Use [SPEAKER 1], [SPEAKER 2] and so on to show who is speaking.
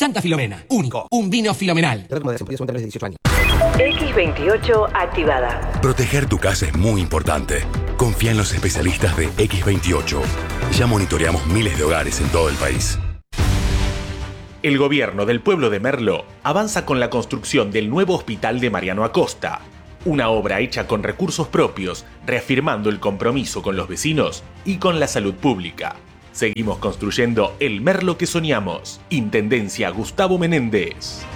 [SPEAKER 1] Santa Filomena, único, un vino filomenal.
[SPEAKER 2] X28 activada.
[SPEAKER 3] Proteger tu casa es muy importante. Confía en los especialistas de X28. Ya monitoreamos miles de hogares en todo el país.
[SPEAKER 4] El gobierno del pueblo de Merlo avanza con la construcción del nuevo hospital de Mariano Acosta, una obra hecha con recursos propios, reafirmando el compromiso con los vecinos y con la salud pública. Seguimos construyendo el Merlo que soñamos. Intendencia Gustavo Menéndez.